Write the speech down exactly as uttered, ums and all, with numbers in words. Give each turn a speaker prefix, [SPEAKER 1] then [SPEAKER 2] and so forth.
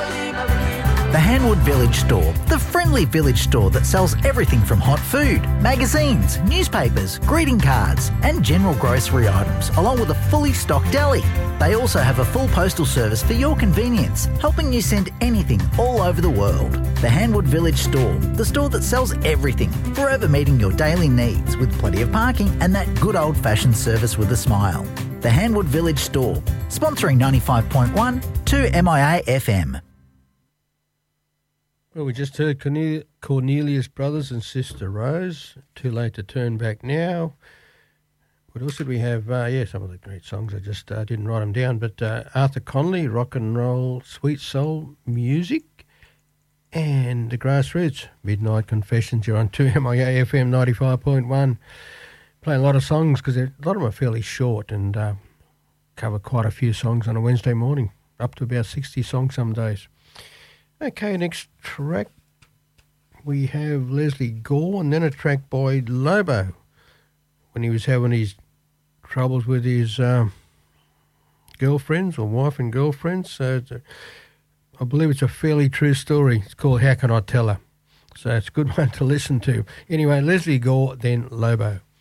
[SPEAKER 1] The Hanwood Village Store, the friendly village store that sells everything from hot food, magazines, newspapers, greeting cards and general grocery items, along with a fully stocked deli. They also have a full postal service for your convenience, helping you send anything all over the world. The Hanwood Village Store, the store that sells everything, forever meeting your daily needs with plenty of parking and that good old-fashioned service with a smile. The Hanwood Village Store, sponsoring ninety-five point one to M I A F M.
[SPEAKER 2] Well, we just heard Cornel- Cornelius Brothers and Sister Rose. Too late to turn back now. What else did we have? Uh, yeah, some of the great songs. I just uh, didn't write them down. But uh, Arthur Conley, Rock and Roll, Sweet Soul Music, and the Grassroots, Midnight Confessions. You're on two M I A F M ninety-five point one. Playing a lot of songs because a lot of them are fairly short and uh, cover quite a few songs on a Wednesday morning, up to about sixty songs some days. Okay, next track, we have Leslie Gore, and then a track by Lobo when he was having his troubles with his um, girlfriends or wife and girlfriends. So it's a, I believe it's a fairly true story. It's called How Can I Tell Her? So it's a good one to listen to. Anyway, Leslie Gore, then Lobo.